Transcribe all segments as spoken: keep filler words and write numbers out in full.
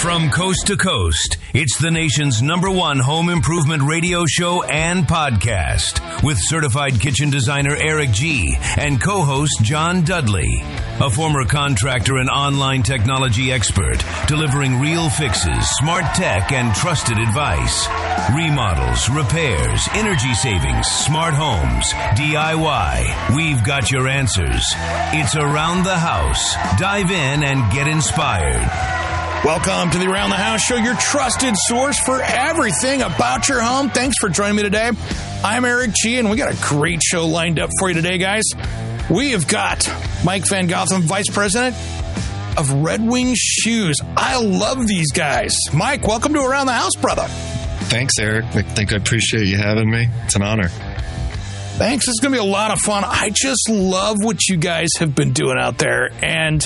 From coast to coast, it's the nation's number one home improvement radio show and podcast with certified kitchen designer Eric G. and co-host John Dudley, a former contractor and online technology expert, delivering real fixes, smart tech, and trusted advice. Remodels, repairs, energy savings, smart homes, D I Y. We've got your answers. It's Around the House. Dive in and get inspired. Welcome to the Around the House Show, your trusted source for everything about your home. Thanks for joining me today. I'm Eric G., and we got a great show lined up for you today, guys. We have got Mike Van Gotham, Vice President of Red Wing Shoes. I love these guys. Mike, welcome to Around the House, brother. Thanks, Eric. I think I appreciate you having me. It's an honor. Thanks. It's going to be a lot of fun. I just love what you guys have been doing out there. And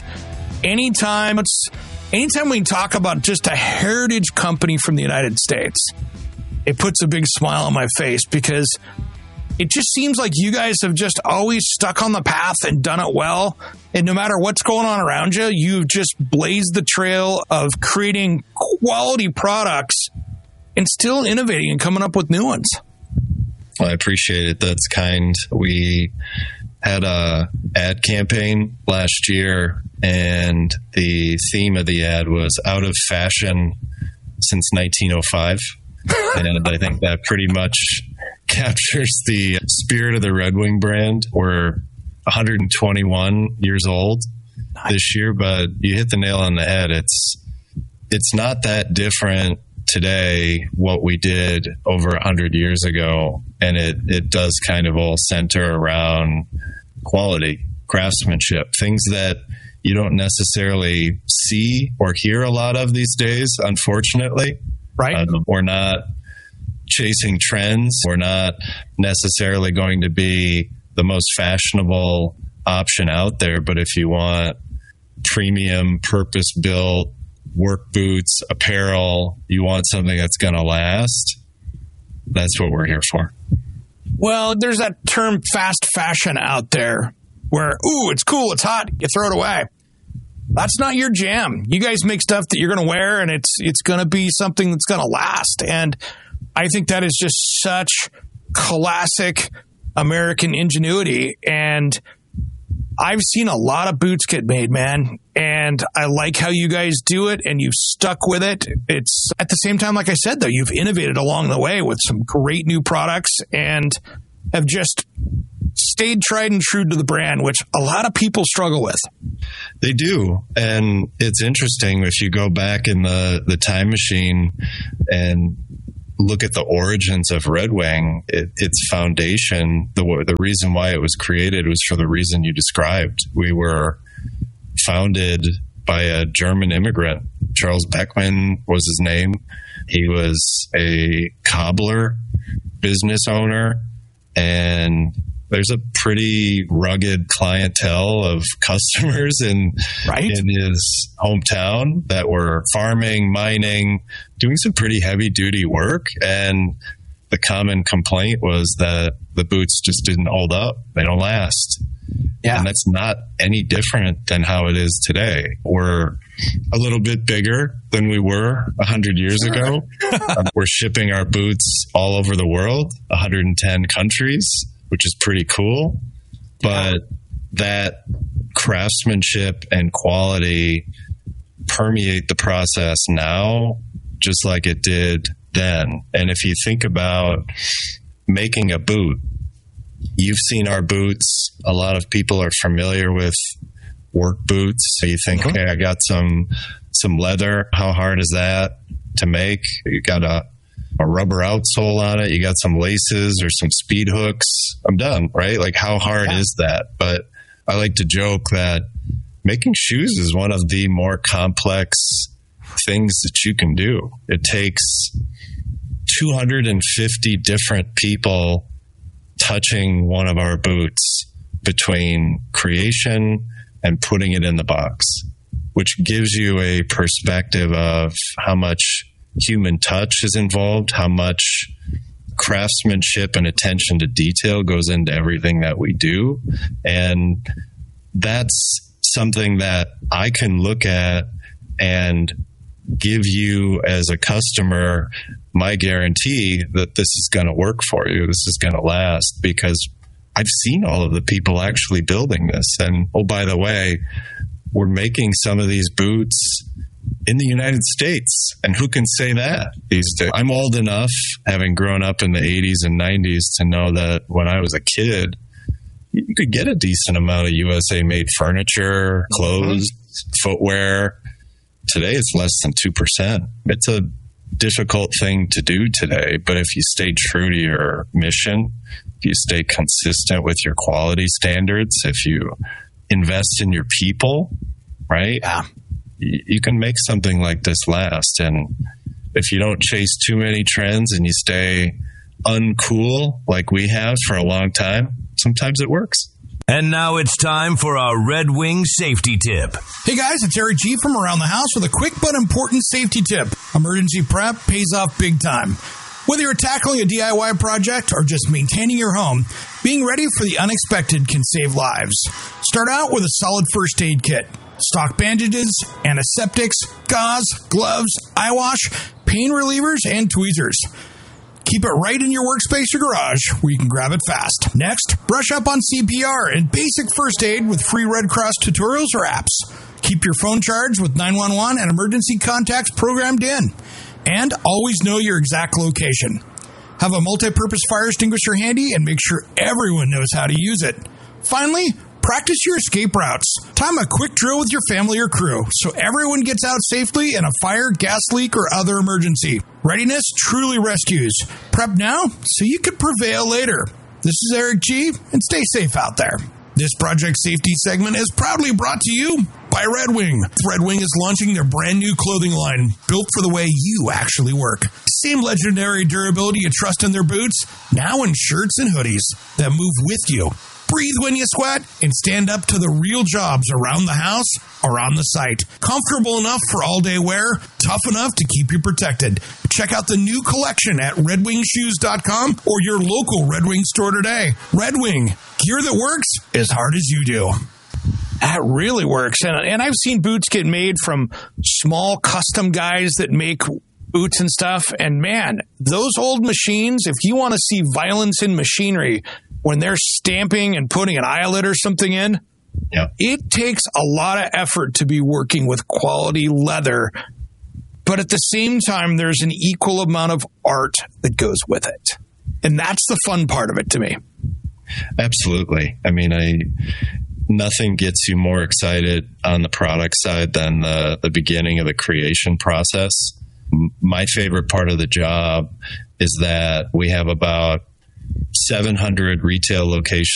anytime it's anytime we talk about just a heritage company from the United States, it puts a big smile on my face because it just seems like you guys have just always stuck on the path and done it well. And no matter what's going on around you, you've just blazed the trail of creating quality products and still innovating and coming up with new ones. Well, I appreciate it. That's kind. We had a ad campaign last year, and the theme of the ad was out of fashion since nineteen oh five. And I think that pretty much captures the spirit of the Red Wing brand. We're one hundred twenty-one years old this year, but you hit the nail on the head. It's it's not that different today what we did over one hundred years ago, and it, it does kind of all center around quality, craftsmanship, things that you don't necessarily see or hear a lot of these days, unfortunately. Right. Uh, we're not chasing trends. We're not necessarily going to be the most fashionable option out there, but if you want premium, purpose-built work boots, apparel, you want something that's going to last, that's what we're here for. Well, there's that term fast fashion out there where, ooh, it's cool, it's hot, you throw it away. That's not your jam. You guys make stuff that you're going to wear, and it's it's going to be something that's going to last. And I think that is just such classic American ingenuity. And I've seen a lot of boots get made, man, and I like how you guys do it, and you've stuck with it. It's at the same time, like I said, though, you've innovated along the way with some great new products and have just stayed tried and true to the brand, which a lot of people struggle with. They do, and it's interesting if you go back in the, the time machine and look at the origins of Red Wing, it, its foundation, the the reason why it was created was for the reason you described. We were founded by a German immigrant. Charles Beckman was his name. He was a cobbler, business owner, and there's a pretty rugged clientele of customers in, right. in his hometown that were farming, mining, doing some pretty heavy duty work. And the common complaint was that the boots just didn't hold up. They don't last. Yeah. And that's not any different than how it is today. We're a little bit bigger than we were a hundred years sure. ago. um, we're shipping our boots all over the world, one hundred ten countries, which is pretty cool. But that craftsmanship and quality permeate the process now, just like it did then. And if you think about making a boot, you've seen our boots. A lot of people are familiar with work boots. So you think, okay, I got some some leather. How hard is that to make? You got a a rubber outsole on it, you got some laces or some speed hooks, I'm done, right? Like, how hard yeah. is that? But I like to joke that making shoes is one of the more complex things that you can do. It takes two hundred fifty different people touching one of our boots between creation and putting it in the box, which gives you a perspective of how much human touch is involved, how much craftsmanship and attention to detail goes into everything that we do. And that's something that I can look at and give you as a customer my guarantee that this is going to work for you. This is going to last, because I've seen all of the people actually building this. And oh, by the way, we're making some of these boots in the United States. And who can say that these days? I'm old enough, having grown up in the eighties and nineties, to know that when I was a kid, you could get a decent amount of U S A made furniture, clothes, mm-hmm. footwear. Today, it's less than two percent. It's a difficult thing to do today, but if you stay true to your mission, if you stay consistent with your quality standards, if you invest in your people, right? Yeah. You, you can make something like this last. And if you don't chase too many trends and you stay uncool like we have for a long time, sometimes it works. And now it's time for our Red Wing safety tip. Hey guys, it's Eric G from Around the House with a quick but important safety tip. Emergency prep pays off big time. Whether you're tackling a D I Y project or just maintaining your home, being ready for the unexpected can save lives. Start out with a solid first aid kit. Stock bandages, antiseptics, gauze, gloves, eye wash, pain relievers, and tweezers. Keep it right in your workspace or garage where you can grab it fast. Next, brush up on C P R and basic first aid with free Red Cross tutorials or apps. Keep your phone charged with nine one one and emergency contacts programmed in. And always know your exact location. Have a multi-purpose fire extinguisher handy and make sure everyone knows how to use it. Finally, practice your escape routes. Time a quick drill with your family or crew so everyone gets out safely in a fire, gas leak, or other emergency. Readiness truly rescues. Prep now so you can prevail later. This is Eric G, and stay safe out there. This Project Safety segment is proudly brought to you by Red Wing. Red Wing is launching their brand new clothing line, built for the way you actually work. Same legendary durability you trust in their boots, now in shirts and hoodies that move with you. Breathe when you sweat and stand up to the real jobs around the house or on the site. Comfortable enough for all-day wear, tough enough to keep you protected. Check out the new collection at red wing shoes dot com or your local Red Wing store today. Red Wing, gear that works as hard as you do. That really works. And, and I've seen boots get made from small custom guys that make boots and stuff. And man, those old machines, if you want to see violence in machinery, when they're stamping and putting an eyelet or something in, yep. It takes a lot of effort to be working with quality leather. But at the same time, there's an equal amount of art that goes with it. And that's the fun part of it to me. Absolutely. I mean, I nothing gets you more excited on the product side than the, the beginning of the creation process. My favorite part of the job is that we have about seven hundred retail locations